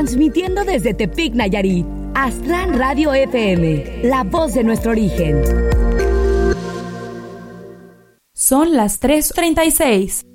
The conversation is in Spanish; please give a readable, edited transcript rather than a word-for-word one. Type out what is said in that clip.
transmitiendo desde Tepic, Nayarit. Aztlán Radio FM, la voz de nuestro origen. Son las 3:36.